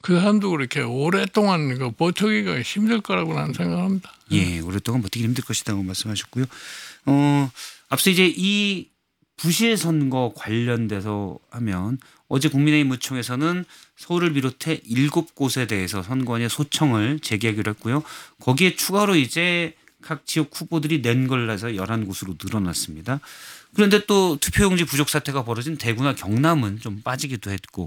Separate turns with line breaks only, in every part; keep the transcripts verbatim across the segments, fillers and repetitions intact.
그 사람도 그렇게 오랫동안 그 버티기가 힘들 거라고 나는 생각합니다.
예, 오랫동안 버티기 힘들 것이라고 말씀하셨고요. 어, 앞서 이제 이 부실 선거 관련돼서 하면 어제 국민의힘 의총에서는 서울을 비롯해 일곱 곳에 대해서 선관위에 소청을 제기하기로 했고요. 거기에 추가로 이제 각 지역 후보들이 낸 걸로 해서 열한 곳으로 늘어났습니다. 그런데 또 투표용지 부족 사태가 벌어진 대구나 경남은 좀 빠지기도 했고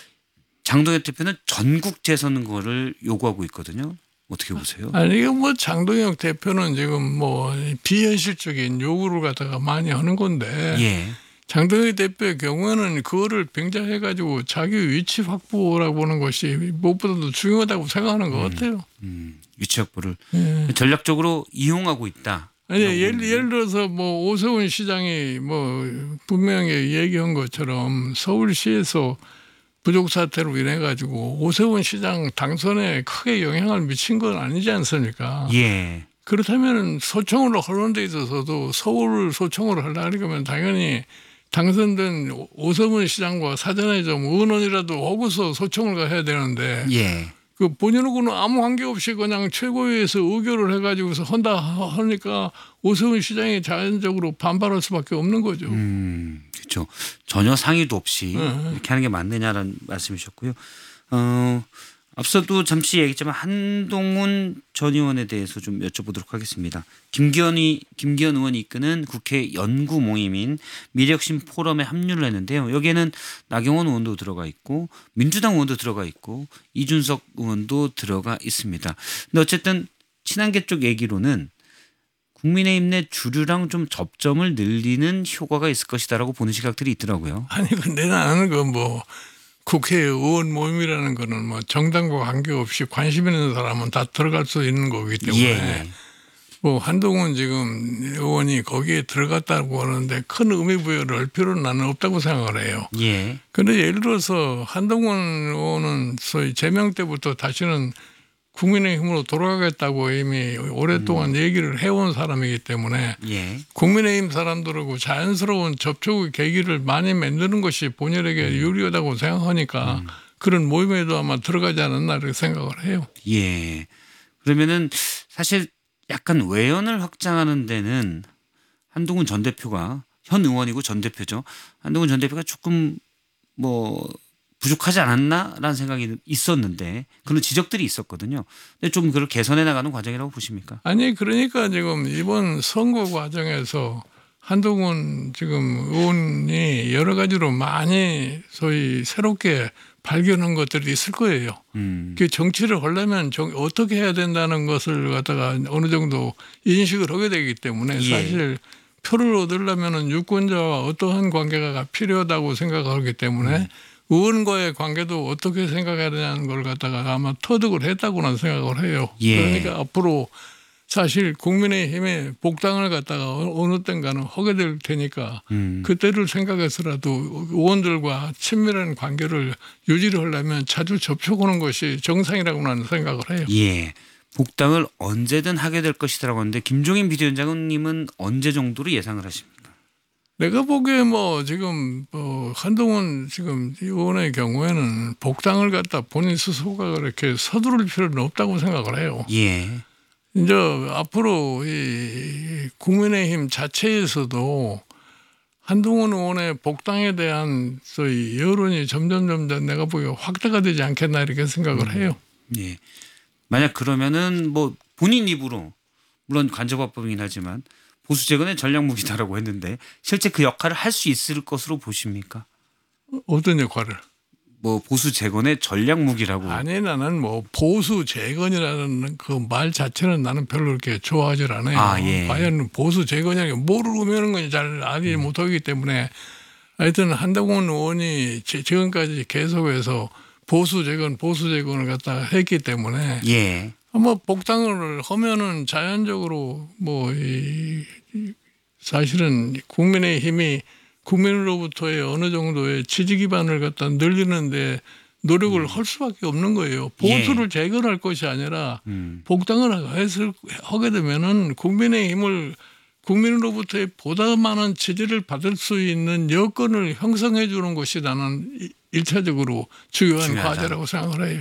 장동혁 대표는 전국 재선거를 요구하고 있거든요. 어떻게 보세요?
아니 이거 뭐 장동혁 대표는 지금 뭐 비현실적인 요구를 갖다가 많이 하는 건데
예.
장동혁 대표의 경우에는 그거를 병자해 가지고 자기 위치 확보라고 하는 것이 무엇보다도 중요하다고 생각하는 것
음,
같아요.
음, 위치 확보를
예.
전략적으로 이용하고 있다.
아니 예를, 예를 들어서 뭐 오세훈 시장이 뭐 분명히 얘기한 것처럼 서울시에서 부족 사태로 인해 가지고 오세훈 시장 당선에 크게 영향을 미친 건 아니지 않습니까?
예.
그렇다면 소청으로 하는 데 있어서도 서울을 소청으로 하려면 당연히 당선된 오세훈 시장과 사전에 좀 의논이라도 하고서 소청을 해야 되는데
예.
그 본인하고는 아무 관계 없이 그냥 최고위에서 의결을 해가지고서 한다 하니까 오세훈 시장이 자연적으로 반발할 수밖에 없는 거죠.
음, 그렇죠. 전혀 상의도 없이
네.
이렇게 하는 게 맞느냐라는 말씀이셨고요. 어, 앞서도 잠시 얘기했지만 한동훈 전 의원에 대해서 좀 여쭤보도록 하겠습니다. 김기현이 김기현 의원이 이끄는 국회 연구 모임인 미래혁신 포럼에 합류를 했는데요. 여기에는 나경원 의원도 들어가 있고 민주당 의원도 들어가 있고 이준석 의원도 들어가 있습니다. 근데 어쨌든 친한계 쪽 얘기로는 국민의힘 내 주류랑 좀 접점을 늘리는 효과가 있을 것이다라고 보는 시각들이 있더라고요.
아니 근데 나는 그 뭐 국회의원 모임이라는 거는 뭐 정당과 관계없이 관심 있는 사람은 다 들어갈 수 있는 거기 때문에
예, 예.
뭐 한동훈 지금 의원이 거기에 들어갔다고 하는데 큰 의미 부여를 할 필요는 나는 없다고 생각을 해요.
예.
그런데 예를 들어서 한동훈 의원은 소위 제명 때부터 다시는 국민의힘으로 돌아가겠다고 이미 오랫동안 음. 얘기를 해온 사람이기 때문에
예.
국민의힘 사람들하고 자연스러운 접촉의 계기를 많이 만드는 것이 본인에게 음. 유리하다고 생각하니까 음. 그런 모임에도 아마 들어가지 않았나 이렇게 생각을 해요.
예. 그러면은 사실 약간 외연을 확장하는 데는 한동훈 전 대표가 현 의원이고 전 대표죠. 한동훈 전 대표가 조금 뭐 부족하지 않았나라는 생각이 있었는데 그런 지적들이 있었거든요. 근데 좀 그걸 개선해 나가는 과정이라고 보십니까?
아니 그러니까 지금 이번 선거 과정에서 한동훈 지금 의원이 여러 가지로 많이 소위 새롭게 발견한 것들이 있을 거예요. 음. 그 정치를 하려면 정, 어떻게 해야 된다는 것을 갖다가 어느 정도 인식을 하게 되기 때문에
예.
사실 표를 얻으려면 유권자와 어떠한 관계가 필요하다고 생각하기 때문에 음. 의원과의 관계도 어떻게 생각해야 되냐는 걸 갖다가 아마 터득을 했다고는 생각을 해요.
예.
그러니까 앞으로 사실 국민의힘의 복당을 갖다가 어느 땐가는 하게 될 테니까 음. 그때를 생각해서라도 의원들과 친밀한 관계를 유지를 하려면 자주 접촉하는 것이 정상이라고 나는 생각을 해요.
예. 복당을 언제든 하게 될 것이라고 하는데 김종인 비대위원장님은 언제 정도로 예상을 하십니까?
내가 보기에 뭐 지금 뭐 한동훈 지금 의원의 경우에는 복당을 갖다 본인 스스로가 그렇게 서두를 필요는 없다고 생각을 해요.
예.
이제 앞으로 이 국민의힘 자체에서도 한동훈 의원의 복당에 대한 소위 여론이 점점 점점 내가 보기에 확대가 되지 않겠나 이렇게 생각을 해요.
예. 만약 그러면은 뭐 본인 입으로 물론 간접화법이긴 하지만 보수 재건의 전략 무기다라고 했는데 실제 그 역할을 할 수 있을 것으로 보십니까?
어떤 역할을?
뭐 보수 재건의 전략 무기라고.
아니 나는 뭐 보수 재건이라는 그 말 자체는 나는 별로 그렇게 좋아하지 않아요.
아, 예.
과연 보수 재건이 뭐를 의미하는 건지 잘 알지 음. 못하기 때문에 하여튼 한동훈 의원이 지금까지 계속해서 보수 재건 보수 재건을 갖다가 했기 때문에
예.
아마 복당을 하면은 자연적으로 뭐 이 사실은 국민의힘이 국민으로부터의 어느 정도의 지지 기반을 갖다 늘리는데 노력을 음. 할 수밖에 없는 거예요. 보수를 예. 재건할 것이 아니라 음. 복당을 해서 하게 되면은 국민의힘을 국민으로부터의 보다 많은 지지를 받을 수 있는 여건을 형성해 주는 것이 나는 일차적으로 중요한 중요하다. 과제라고 생각을 해요.